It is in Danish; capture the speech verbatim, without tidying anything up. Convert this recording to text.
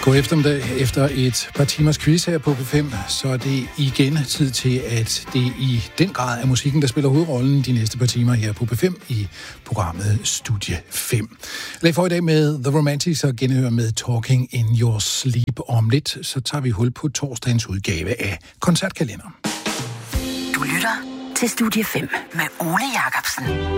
God eftermiddag. Efter et par timers quiz her på P fem, så er det igen tid til, at det i den grad er musikken, der spiller hovedrollen de næste par timer her på P fem i programmet Studie fem. Lad for i dag med The Romantics og genhøre med Talking in Your Sleep. Om lidt, så tager vi hul på torsdagens udgave af Koncertkalender. Du lytter til Studie fem med Ole Jacobsen.